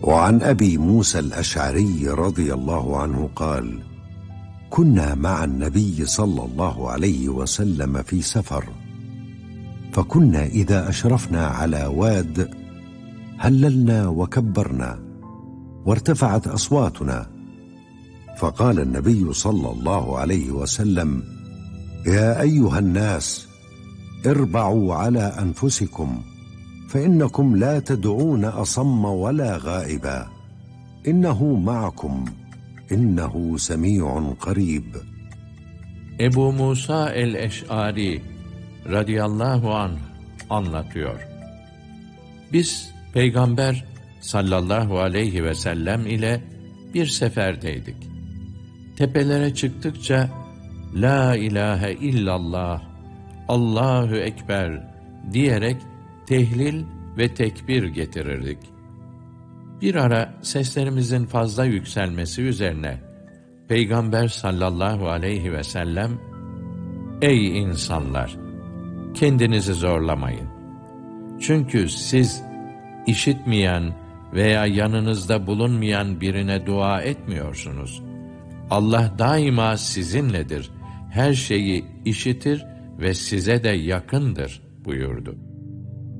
وعن أبي موسى الأشعري رضي الله عنه قال: كنا مع النبي صلى الله عليه وسلم في سفر، فكنا إذا أشرفنا على واد هللنا وكبرنا وارتفعت أصواتنا، فقال النبي صلى الله عليه وسلم: يا أيها الناس، اربعوا على أنفسكم، فإنكم لا تدعون أصم ولا غائبا، إنه معكم، إنه سميع قريب. Ebu Musa el-Eş'ari radıyallahu anh anlatıyor. Biz Peygamber sallallahu aleyhi ve sellem ile bir seferdeydik. Tepelere çıktıkça La ilahe illallah, Allahu Ekber diyerek tehlil ve tekbir getirirdik. Bir ara seslerimizin fazla yükselmesi üzerine Peygamber sallallahu aleyhi ve sellem, ey insanlar! Kendinizi zorlamayın. Çünkü siz işitmeyen veya yanınızda bulunmayan birine dua etmiyorsunuz. Allah daima sizinledir, her şeyi işitir ve size de yakındır buyurdu.